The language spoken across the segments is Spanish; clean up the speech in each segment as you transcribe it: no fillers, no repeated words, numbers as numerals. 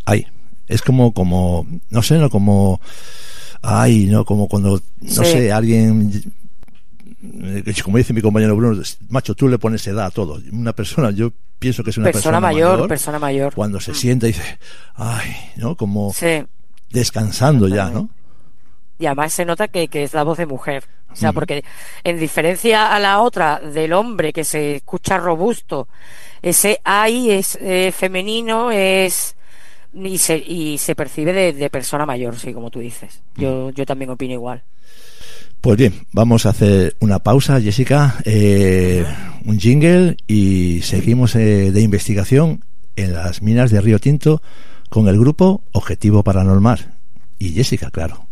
Ay, es como, no sé, no como, ay, no, como cuando, no sé, alguien, como dice mi compañero Bruno, macho, tú le pones edad a todo. Una persona, yo pienso que es una persona mayor, cuando se sienta y dice, ay, ¿no? Como descansando ya, ¿no? Y además se nota que es la voz de mujer. O sea, porque en diferencia a la otra del hombre que se escucha robusto, ese ay es femenino, es y se percibe de persona mayor, sí, como tú dices. Yo también opino igual. Pues bien, vamos a hacer una pausa, Jessica, un jingle y seguimos de investigación en las minas de Río Tinto con el grupo Objetivo Paranormal y Jessica, claro.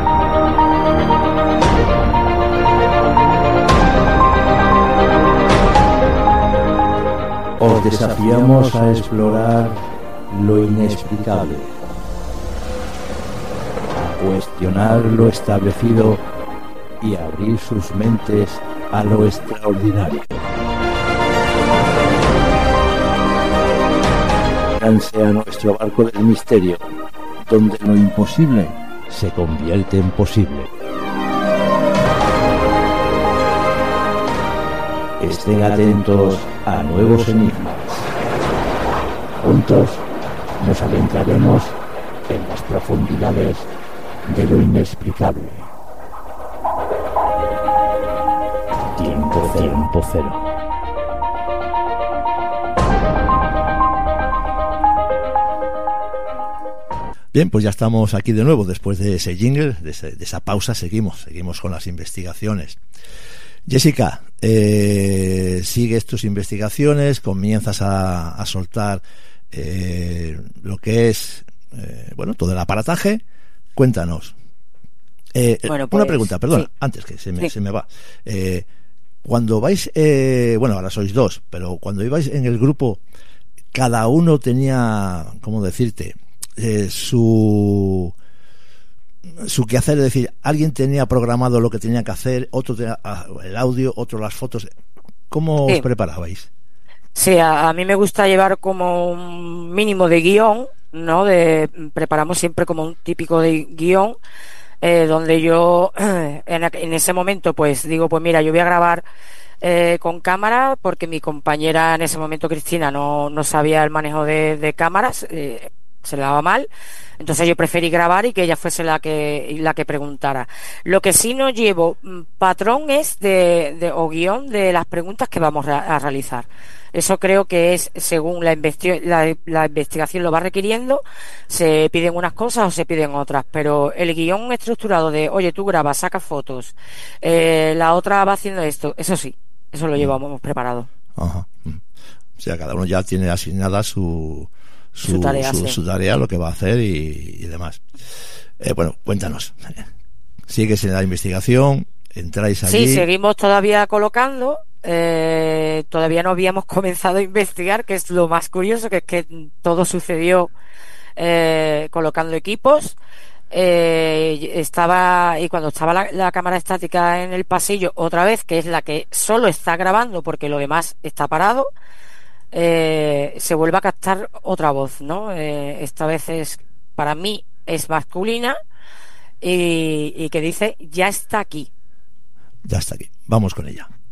Os desafiamos a explorar lo inexplicable, a cuestionar lo establecido y abrir sus mentes a lo extraordinario. Únanse a nuestro barco del misterio, donde lo imposible se convierte en posible. Estén atentos a nuevos enigmas. Juntos nos adentraremos en las profundidades de lo inexplicable. Tiempo cero. Bien, pues ya estamos aquí de nuevo después de ese jingle, de esa pausa. Seguimos con las investigaciones. Jessica, sigues tus investigaciones, comienzas a soltar lo que es todo el aparataje. Cuéntanos. Bueno, una pregunta, perdón, sí. antes que se me va. Cuando vais, ahora sois dos, pero cuando ibais en el grupo, cada uno tenía, ¿cómo decirte? Su quehacer, es decir, alguien tenía programado lo que tenía que hacer, otro tenía el audio, otro las fotos. ¿Cómo os preparabais? Sí, a mí me gusta llevar como un mínimo de guión, ¿no? Preparamos siempre como un típico de guión, donde yo en ese momento pues digo, pues mira, yo voy a grabar con cámara porque mi compañera en ese momento, Cristina, no sabía el manejo de cámaras, se le daba mal. Entonces yo preferí grabar y que ella fuese la que preguntara. Lo que sí no llevo patrón es o guión de las preguntas que vamos a realizar. Eso creo que es según la investigación lo va requiriendo, se piden unas cosas o se piden otras, pero el guión estructurado de, oye, tú grabas, sacas fotos, la otra va haciendo esto, eso sí, eso lo llevamos preparado. Ajá. O sea, cada uno ya tiene asignada su tarea, lo que va a hacer y demás. Bueno, cuéntanos. ¿Sigues en la investigación? ¿Entráis allí? Sí, seguimos todavía colocando. Todavía no habíamos comenzado a investigar, que es lo más curioso, que es que todo sucedió colocando equipos. Y cuando estaba la cámara estática en el pasillo, otra vez, que es la que solo está grabando porque lo demás está parado, se vuelve a captar otra voz, ¿no? Esta vez para mí es masculina y que dice, ya está aquí. Ya está aquí. Vamos con ella.